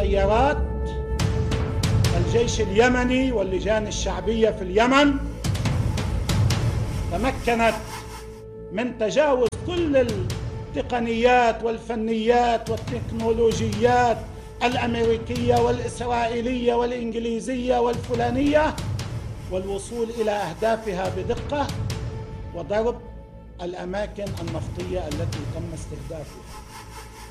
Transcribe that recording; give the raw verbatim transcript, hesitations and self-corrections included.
طيارات الجيش اليمني واللجان الشعبية في اليمن تمكنت من تجاوز كل التقنيات والفنيات والتكنولوجيات الأمريكية والإسرائيلية والإنجليزية والفلانية والوصول إلى أهدافها بدقة وضرب الأماكن النفطية التي تم استهدافها.